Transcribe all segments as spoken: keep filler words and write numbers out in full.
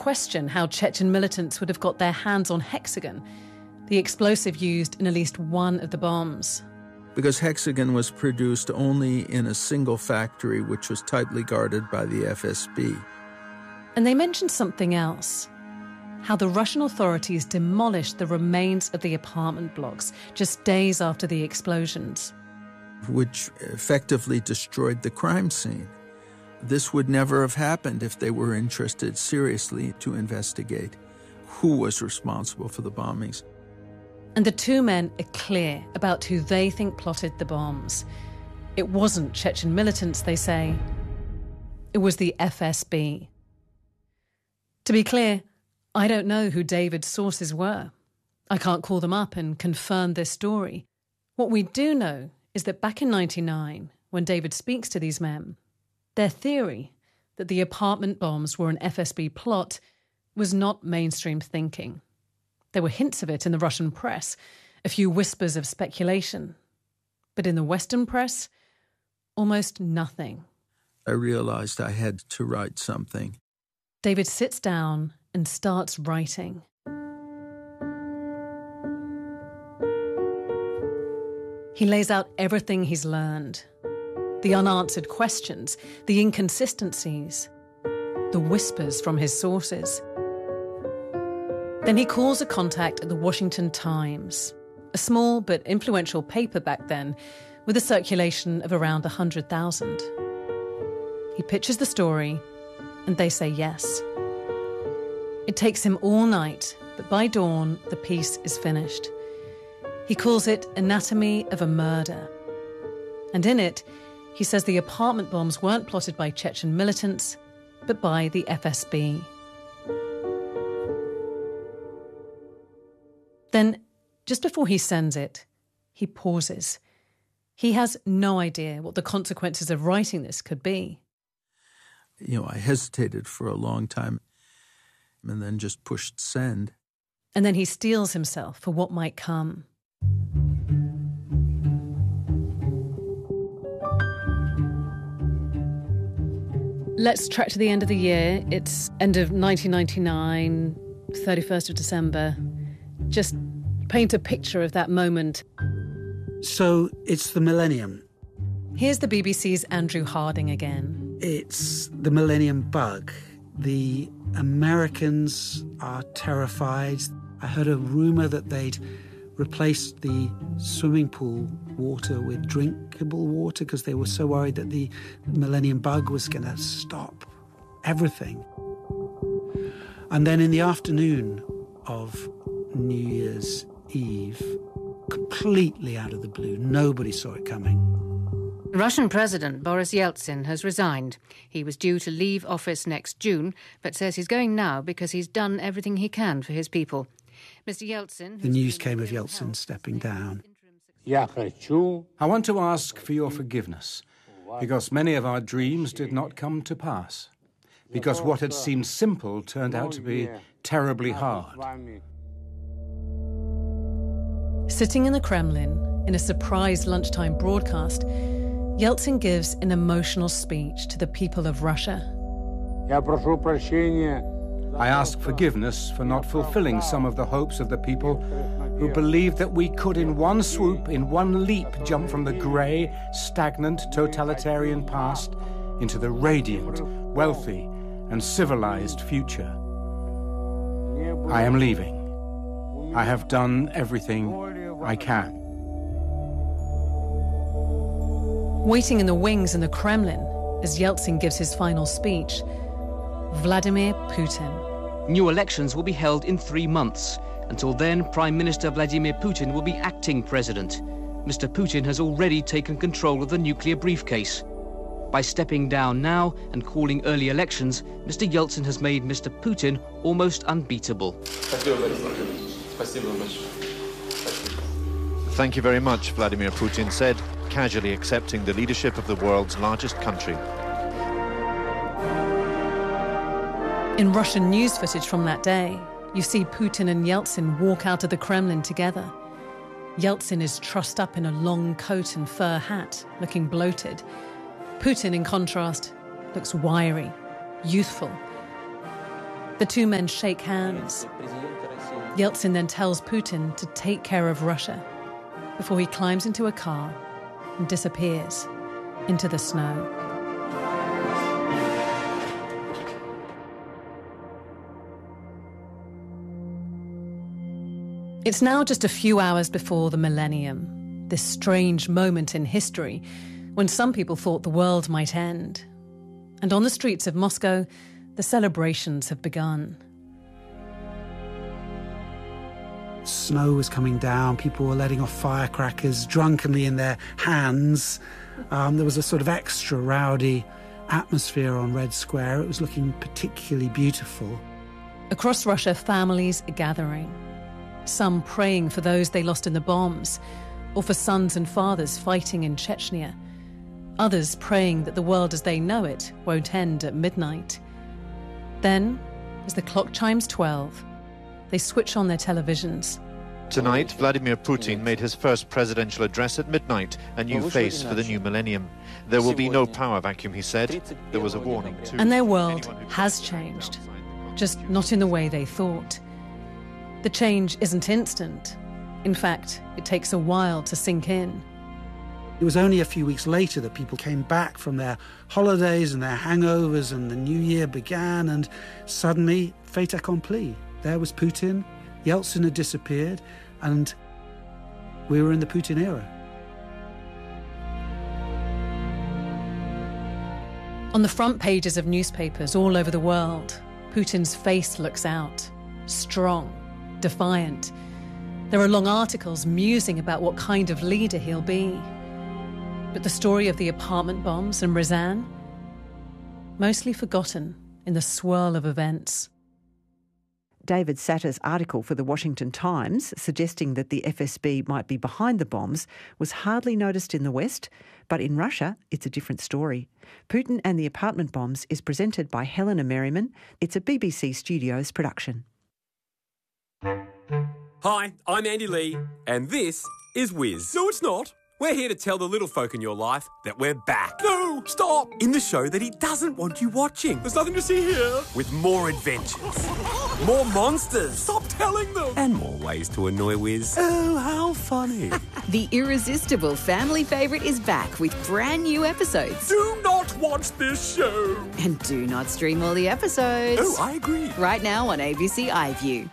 question how Chechen militants would have got their hands on hexagon, the explosive used in at least one of the bombs. Because hexagon was produced only in a single factory which was tightly guarded by the F S B. And they mentioned something else, how the Russian authorities demolished the remains of the apartment blocks just days after the explosions. Which effectively destroyed the crime scene. This would never have happened if they were interested seriously to investigate who was responsible for the bombings. And the two men are clear about who they think plotted the bombs. It wasn't Chechen militants, they say. It was the F S B. To be clear, I don't know who David's sources were. I can't call them up and confirm this story. What we do know is that back in ninety-nine, when David speaks to these men, their theory that the apartment bombs were an F S B plot was not mainstream thinking. There were hints of it in the Russian press, a few whispers of speculation. But in the Western press, almost nothing. I realized I had to write something. David sits down and starts writing. He lays out everything he's learned. The unanswered questions, the inconsistencies, the whispers from his sources. Then he calls a contact at the Washington Times, a small but influential paper back then, with a circulation of around one hundred thousand. He pitches the story, and they say yes. It takes him all night, but by dawn, the piece is finished. He calls it Anatomy of a Murder. And in it, he says the apartment bombs weren't plotted by Chechen militants, but by the F S B. Then, just before he sends it, he pauses. He has no idea what the consequences of writing this could be. You know, I hesitated for a long time and then just pushed send. And then he steels himself for what might come. Let's track to the end of the year. It's end of nineteen ninety-nine, thirty-first of December. Just paint a picture of that moment. So it's the millennium. Here's the B B C's Andrew Harding again. It's the millennium bug. The Americans are terrified. I heard a rumour that they'd replaced the swimming pool water with drinkable water because they were so worried that the millennium bug was going to stop everything. And then in the afternoon of New Year's Eve, completely out of the blue, nobody saw it coming. Russian President Boris Yeltsin has resigned. He was due to leave office next June, but says he's going now because he's done everything he can for his people. Mister Yeltsin... The news came of Yeltsin stepping down. I want to ask for your forgiveness, because many of our dreams did not come to pass, because what had seemed simple turned out to be terribly hard. Sitting in the Kremlin, in a surprise lunchtime broadcast, Yeltsin gives an emotional speech to the people of Russia. I ask forgiveness for not fulfilling some of the hopes of the people who believed that we could in one swoop, in one leap, jump from the grey, stagnant, totalitarian past into the radiant, wealthy, and civilized future. I am leaving. I have done everything I can. Waiting in the wings in the Kremlin, as Yeltsin gives his final speech, Vladimir Putin. New elections will be held in three months. Until then, Prime Minister Vladimir Putin will be acting president. Mister Putin has already taken control of the nuclear briefcase. By stepping down now and calling early elections, Mister Yeltsin has made Mister Putin almost unbeatable. Thank you very much, Vladimir Putin said, casually accepting the leadership of the world's largest country. In Russian news footage from that day, you see Putin and Yeltsin walk out of the Kremlin together. Yeltsin is trussed up in a long coat and fur hat, looking bloated. Putin, in contrast, looks wiry, youthful. The two men shake hands. Yeltsin then tells Putin to take care of Russia before he climbs into a car and disappears into the snow. It's now just a few hours before the millennium, this strange moment in history when some people thought the world might end. And on the streets of Moscow, the celebrations have begun. Snow was coming down, people were letting off firecrackers drunkenly in their hands. Um, there was a sort of extra rowdy atmosphere on Red Square. It was looking particularly beautiful. Across Russia, families are gathering. Some praying for those they lost in the bombs, or for sons and fathers fighting in Chechnya. Others praying that the world as they know it won't end at midnight. Then, as the clock chimes twelve, they switch on their televisions. Tonight, Vladimir Putin made his first presidential address at midnight, a new face for the new millennium. There will be no power vacuum, he said. There was a warning too. And their world has changed, just not in the way they thought. The change isn't instant. In fact, it takes a while to sink in. It was only a few weeks later that people came back from their holidays and their hangovers, and the new year began, and suddenly, fait accompli. There was Putin, Yeltsin had disappeared, and we were in the Putin era. On the front pages of newspapers all over the world, Putin's face looks out, strong, defiant. There are long articles musing about what kind of leader he'll be. But the story of the apartment bombs and Ryazan, mostly forgotten in the swirl of events. David Satter's article for the Washington Times, suggesting that the F S B might be behind the bombs, was hardly noticed in the West, but in Russia, it's a different story. Putin and the Apartment Bombs is presented by Helena Merriman. It's a B B C Studios production. Hi, I'm Andy Lee, and this is Whiz. No, it's not. We're here to tell the little folk in your life that we're back. No, stop! In the show that he doesn't want you watching. There's nothing to see here. With more adventures, more monsters. Stop telling them. And more ways to annoy Whiz. Oh, how funny. The irresistible family favourite is back with brand new episodes. Do not watch this show. And do not stream all the episodes. Oh, I agree. Right now on A B C iView.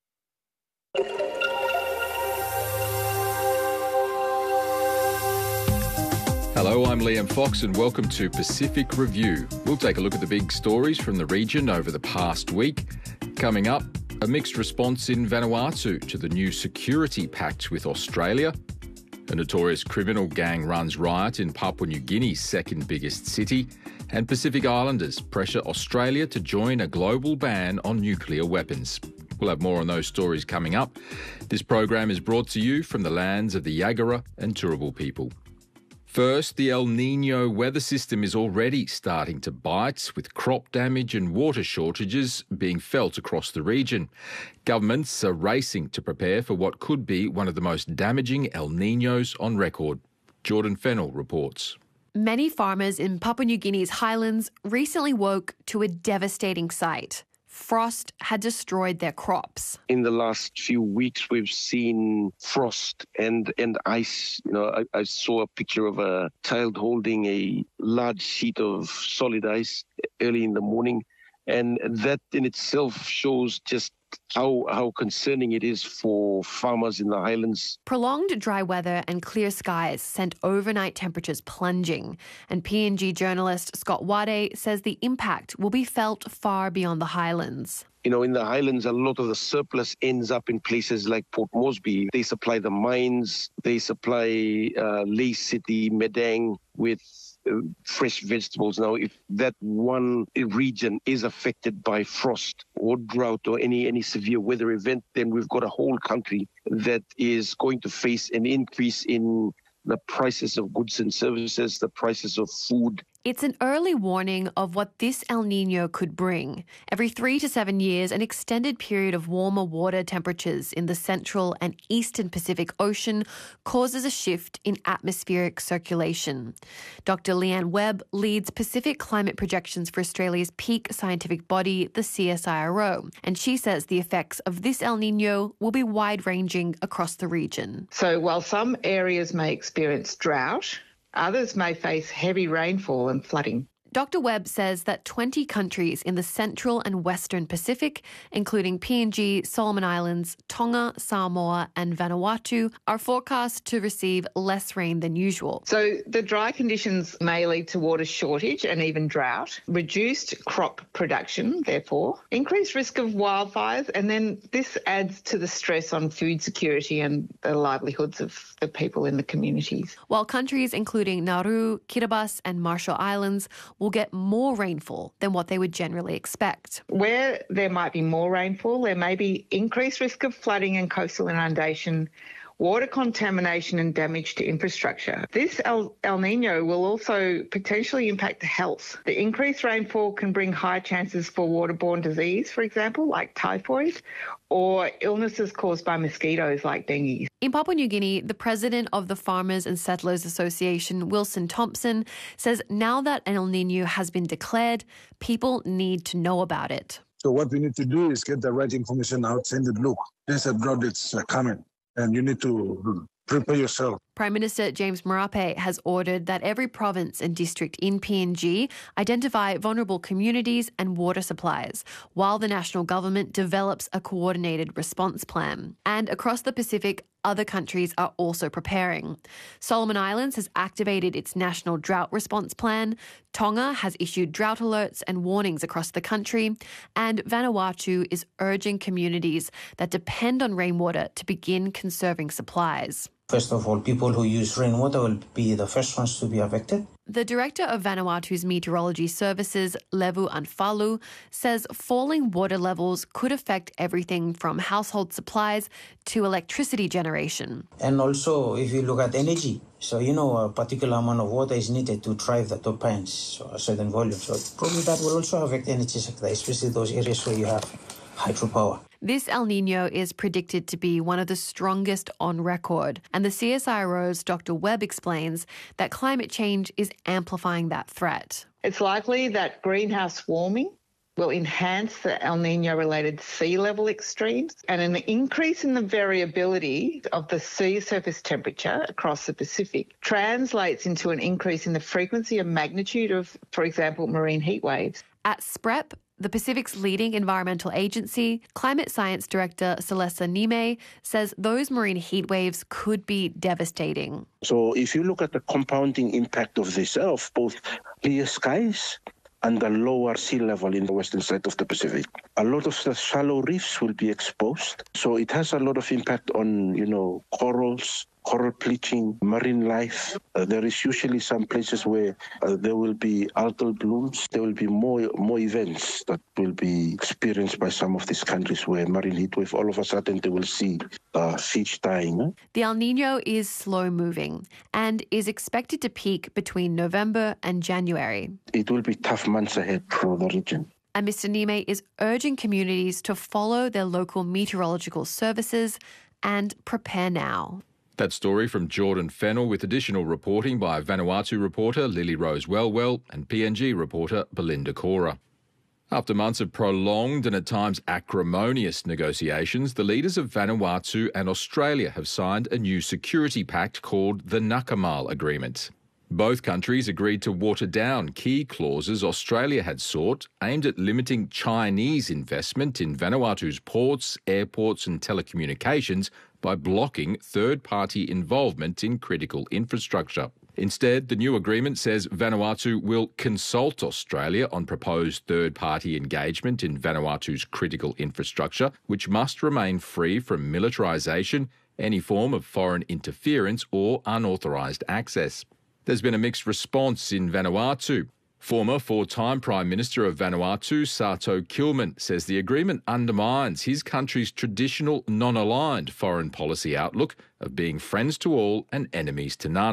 Hello, I'm Liam Fox and welcome to Pacific Review. We'll take a look at the big stories from the region over the past week. Coming up, a mixed response in Vanuatu to the new security pact with Australia. A notorious criminal gang runs riot in Papua New Guinea's second biggest city. And Pacific Islanders pressure Australia to join a global ban on nuclear weapons. We'll have more on those stories coming up. This program is brought to you from the lands of the Yagara and Turrbal people. First, the El Niño weather system is already starting to bite, with crop damage and water shortages being felt across the region. Governments are racing to prepare for what could be one of the most damaging El Niños on record. Jordan Fennell reports. Many farmers in Papua New Guinea's highlands recently woke to a devastating sight. Frost had destroyed their crops. In the last few weeks, we've seen frost and, and ice. You know, I, I saw a picture of a child holding a large sheet of solid ice early in the morning. And that in itself shows just how how concerning it is for farmers in the highlands. Prolonged dry weather and clear skies sent overnight temperatures plunging. And P N G journalist Scott Wade says the impact will be felt far beyond the highlands. You know, in the highlands, a lot of the surplus ends up in places like Port Moresby. They supply the mines, they supply uh, Lae City, Medang with Uh, fresh vegetables. Now, if that one region is affected by frost or drought or any, any severe weather event, then we've got a whole country that is going to face an increase in the prices of goods and services, the prices of food. It's an early warning of what this El Niño could bring. Every three to seven years, an extended period of warmer water temperatures in the central and eastern Pacific Ocean causes a shift in atmospheric circulation. Doctor Leanne Webb leads Pacific climate projections for Australia's peak scientific body, the C S I R O, and she says the effects of this El Niño will be wide-ranging across the region. So while some areas may experience drought, others may face heavy rainfall and flooding. Doctor Webb says that twenty countries in the central and western Pacific, including P N G, Solomon Islands, Tonga, Samoa and Vanuatu, are forecast to receive less rain than usual. So the dry conditions may lead to water shortage and even drought, reduced crop production, therefore, increased risk of wildfires, and then this adds to the stress on food security and the livelihoods of the people in the communities. While countries including Nauru, Kiribati and Marshall Islands will get more rainfall than what they would generally expect. Where there might be more rainfall, there may be increased risk of flooding and coastal inundation, water contamination and damage to infrastructure. This El, El Niño will also potentially impact health. The increased rainfall can bring high chances for waterborne disease, for example, like typhoid, or illnesses caused by mosquitoes like dengue. In Papua New Guinea, the president of the Farmers and Settlers Association, Wilson Thompson, says now that El Niño has been declared, people need to know about it. So what we need to do is get the right information out, send it, look, there's a drought that's coming, and you need to prepare yourself. Prime Minister James Marape has ordered that every province and district in P N G identify vulnerable communities and water supplies, while the national government develops a coordinated response plan. And across the Pacific, other countries are also preparing. Solomon Islands has activated its national drought response plan. Tonga has issued drought alerts and warnings across the country. And Vanuatu is urging communities that depend on rainwater to begin conserving supplies. First of all, people who use rainwater will be the first ones to be affected. The director of Vanuatu's meteorology services, Levu Anfalu, says falling water levels could affect everything from household supplies to electricity generation. And also, if you look at energy, so you know a particular amount of water is needed to drive the turbines, so a certain volume. So probably that will also affect energy sector, especially those areas where you have hydropower. This El Niño is predicted to be one of the strongest on record, and the C S I R O's Doctor Webb explains that climate change is amplifying that threat. It's likely that greenhouse warming will enhance the El Niño-related sea level extremes, and an increase in the variability of the sea surface temperature across the Pacific translates into an increase in the frequency and magnitude of, for example, marine heat waves. At SPREP, the Pacific's leading environmental agency, Climate Science Director Celeste Nime says those marine heat waves could be devastating. So if you look at the compounding impact of this, of both clear skies and the lower sea level in the western side of the Pacific, a lot of the shallow reefs will be exposed. So it has a lot of impact on, you know, corals, coral bleaching, marine life. Uh, there is usually some places where uh, there will be algal blooms. There will be more more events that will be experienced by some of these countries where marine heat wave, all of a sudden they will see uh, fish dying. Eh? The El Niño is slow moving and is expected to peak between November and January. It will be tough months ahead for the region. And Mister Nime is urging communities to follow their local meteorological services and prepare now. That story from Jordan Fennell with additional reporting by Vanuatu reporter Lily Rose Wellwell and P N G reporter Belinda Cora. After months of prolonged and at times acrimonious negotiations, the leaders of Vanuatu and Australia have signed a new security pact called the Nakamal Agreement. Both countries agreed to water down key clauses Australia had sought, aimed at limiting Chinese investment in Vanuatu's ports, airports and telecommunications by blocking third-party involvement in critical infrastructure. Instead, the new agreement says Vanuatu will consult Australia on proposed third-party engagement in Vanuatu's critical infrastructure, which must remain free from militarisation, any form of foreign interference or unauthorised access. There's been a mixed response in Vanuatu. Former four-time Prime Minister of Vanuatu, Sato Kilman, says the agreement undermines his country's traditional non-aligned foreign policy outlook of being friends to all and enemies to none.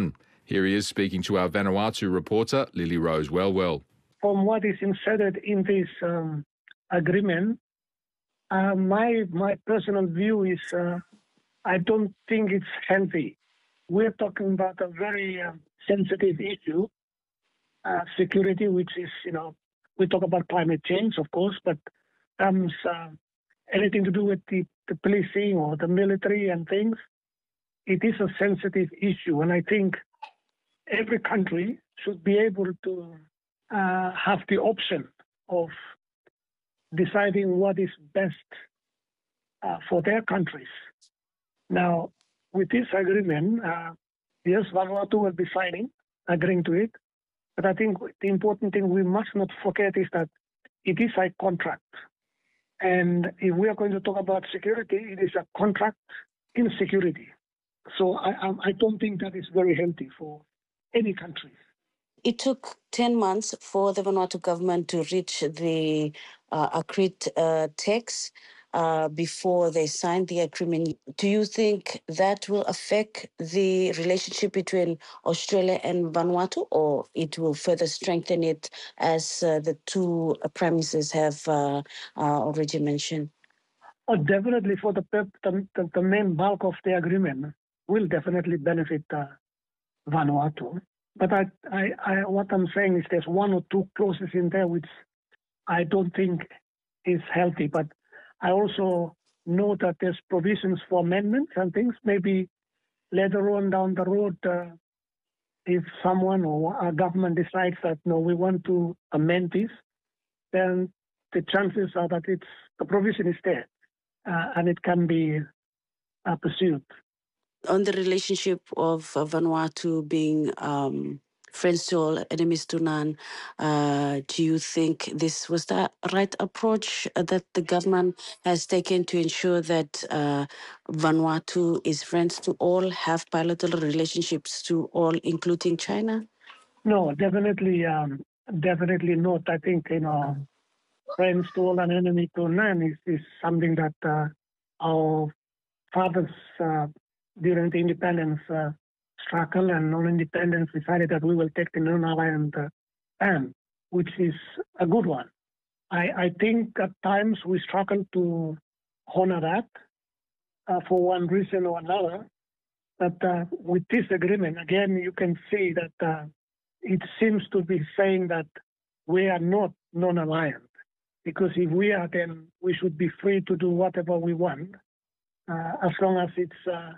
Here he is speaking to our Vanuatu reporter, Lily Rose Wellwell. From what is inserted in this um, agreement, uh, my my personal view is uh, I don't think it's healthy. We're talking about a very uh, sensitive issue, uh, security, which is, you know, we talk about climate change, of course, but comes uh, anything to do with the, the policing or the military and things, it is a sensitive issue. And I think every country should be able to uh, have the option of deciding what is best uh, for their countries. Now, with this agreement, uh, yes, Vanuatu will be signing, agreeing to it. But I think the important thing we must not forget is that it is a contract. And if we are going to talk about security, it is a contract in security. So I, I don't think that is very healthy for any country. It took ten months for the Vanuatu government to reach the uh, agreed uh, text uh, before they signed the agreement. Do you think that will affect the relationship between Australia and Vanuatu, or it will further strengthen it, as uh, the two uh, prime ministers have uh, uh, already mentioned? Oh, definitely, for the, the, the main bulk of the agreement will definitely benefit uh, Vanuatu. But I, I, I, what I'm saying is there's one or two clauses in there which I don't think is healthy. But I also know that there's provisions for amendments and things. Maybe later on down the road, uh, if someone or a government decides that, no, we want to amend this, then the chances are that it's the provision is there uh, and it can be uh, pursued. On the relationship of uh, Vanuatu being um, friends to all, enemies to none, uh, do you think this was the right approach that the government has taken to ensure that uh, Vanuatu is friends to all, have bilateral relationships to all, including China? No, definitely, um, definitely not. I think, you know, friends to all and enemy to none is, is something that uh, our fathers uh, during the independence uh, struggle and non-independence decided that we will take the non-aligned uh, stand, which is a good one. I, I think at times we struggle to honor that uh, for one reason or another. But uh, with this agreement, again, you can see that uh, it seems to be saying that we are not non-aligned. Because if we are, then we should be free to do whatever we want, uh, as long as it's uh,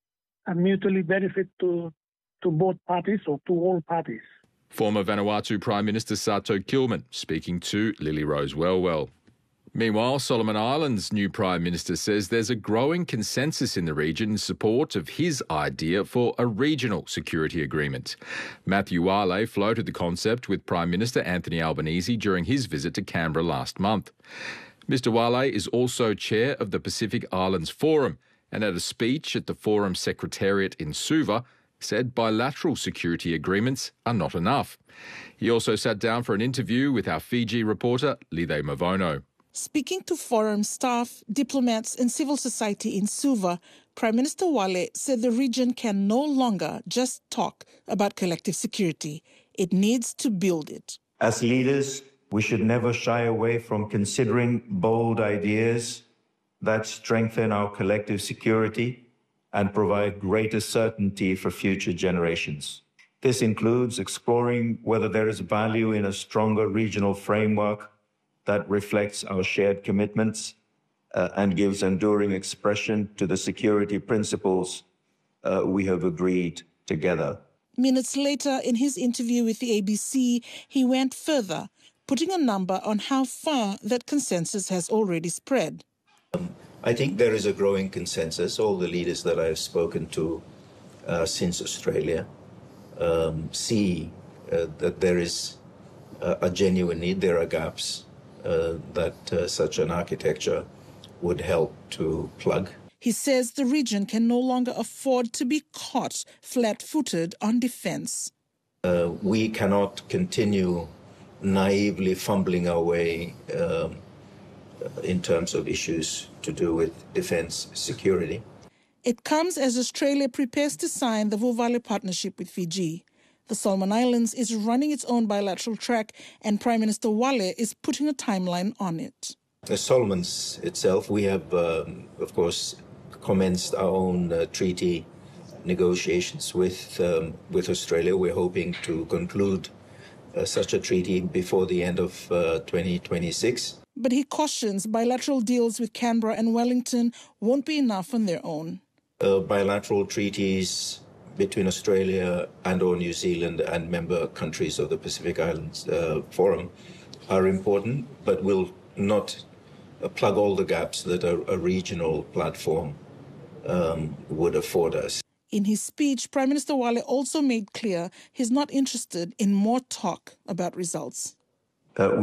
a mutually benefit to to both parties or to all parties. Former Vanuatu Prime Minister Sato Kilman speaking to Lily Rose Wellwell. Meanwhile, Solomon Islands' new Prime Minister says there's a growing consensus in the region in support of his idea for a regional security agreement. Matthew Wale floated the concept with Prime Minister Anthony Albanese during his visit to Canberra last month. Mister Wale is also chair of the Pacific Islands Forum, and at a speech at the Forum Secretariat in Suva, said bilateral security agreements are not enough. He also sat down for an interview with our Fiji reporter, Lide Mavono. Speaking to Forum staff, diplomats and civil society in Suva, Prime Minister Wale said the region can no longer just talk about collective security. It needs to build it. As leaders, we should never shy away from considering bold ideas that strengthen our collective security and provide greater certainty for future generations. This includes exploring whether there is value in a stronger regional framework that reflects our shared commitments uh, and gives enduring expression to the security principles uh, we have agreed together. Minutes later, in his interview with the A B C, he went further, putting a number on how far that consensus has already spread. Um, I think there is a growing consensus. All the leaders that I've spoken to uh, since Australia um, see uh, that there is uh, a genuine need. There are gaps uh, that uh, such an architecture would help to plug. He says the region can no longer afford to be caught flat-footed on defense. Uh, we cannot continue naively fumbling our way um, in terms of issues to do with defense security. It comes as Australia prepares to sign the Vuvale Partnership with Fiji. The Solomon Islands is running its own bilateral track, and Prime Minister Wale is putting a timeline on it. The Solomons itself, we have, um, of course, commenced our own uh, treaty negotiations with um, with Australia. We're hoping to conclude uh, such a treaty before the end of uh, twenty twenty-six. But he cautions bilateral deals with Canberra and Wellington won't be enough on their own. Uh, bilateral treaties between Australia and or New Zealand and member countries of the Pacific Islands uh, Forum are important, but will not uh, plug all the gaps that a, a regional platform um, would afford us. In his speech, Prime Minister Wale also made clear he's not interested in more talk about results. Uh,